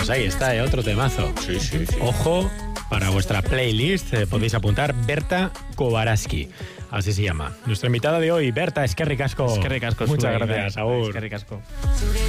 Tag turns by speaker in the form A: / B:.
A: Pues ahí está, otro temazo.
B: Sí.
A: Ojo, para vuestra playlist podéis apuntar Berta Kowalski. Así se llama. Nuestra invitada de hoy, Berta, eskerrik asko.
C: Eskerrik asko.
A: Muchas gracias, agur.
C: Eskerrik asko.